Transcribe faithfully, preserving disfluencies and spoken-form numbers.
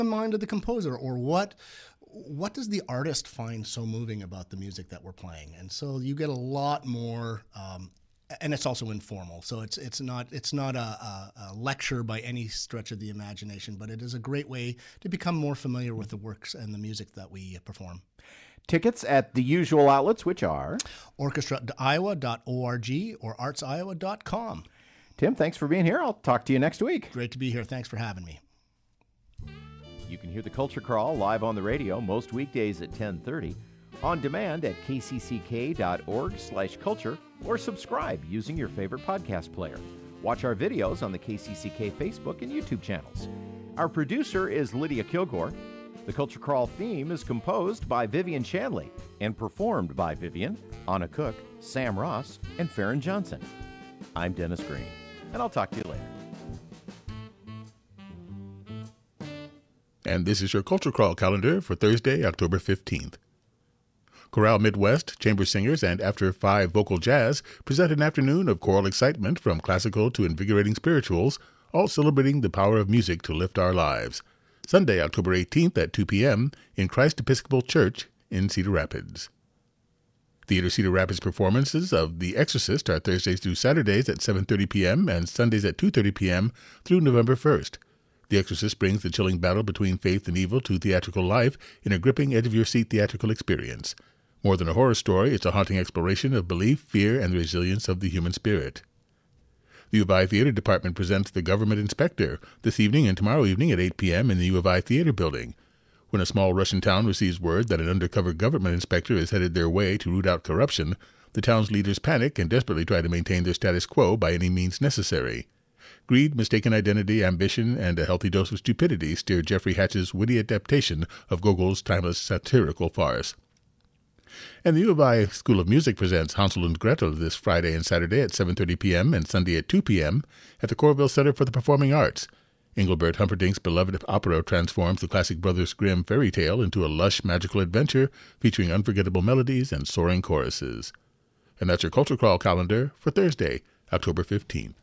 the mind of the composer, or what what does the artist find so moving about the music that we're playing? And so you get a lot more, um, and it's also informal. So it's it's not it's not a, a, a lecture by any stretch of the imagination, but it is a great way to become more familiar with the works and the music that we perform. Tickets at the usual outlets, which are orchestra iowa dot org or arts iowa dot com. Tim, thanks for being here. I'll talk to you next week. Great to be here. Thanks for having me. You can hear the Culture Crawl live on the radio most weekdays at ten thirty, on demand at k c c k dot org slash culture, or subscribe using your favorite podcast player. Watch our videos on the K C C K Facebook and YouTube channels. Our producer is Lydia Kilgore. The Culture Crawl theme is composed by Vivian Shanley and performed by Vivian, Anna Cook, Sam Ross, and Farron Johnson. I'm Dennis Green, and I'll talk to you later. And this is your Culture Crawl calendar for Thursday, October fifteenth. Chorale Midwest, chamber singers, and After Five Vocal Jazz present an afternoon of choral excitement from classical to invigorating spirituals, all celebrating the power of music to lift our lives. Sunday, October eighteenth at two p.m. in Christ Episcopal Church in Cedar Rapids. Theater Cedar Rapids performances of The Exorcist are Thursdays through Saturdays at seven thirty p.m. and Sundays at two thirty p.m. through November first. The Exorcist brings the chilling battle between faith and evil to theatrical life in a gripping, edge-of-your-seat theatrical experience. More than a horror story, it's a haunting exploration of belief, fear, and the resilience of the human spirit. The U of I Theater Department presents The Government Inspector this evening and tomorrow evening at eight p.m. in the U of I Theater Building. When a small Russian town receives word that an undercover government inspector is headed their way to root out corruption, the town's leaders panic and desperately try to maintain their status quo by any means necessary. Greed, mistaken identity, ambition, and a healthy dose of stupidity steer Jeffrey Hatch's witty adaptation of Gogol's timeless satirical farce. And the U of I School of Music presents Hansel and Gretel this Friday and Saturday at seven thirty p.m. and Sunday at two p.m. at the Coralville Center for the Performing Arts. Engelbert Humperdinck's beloved opera transforms the classic Brothers Grimm fairy tale into a lush, magical adventure featuring unforgettable melodies and soaring choruses. And that's your Culture Crawl calendar for Thursday, October fifteenth.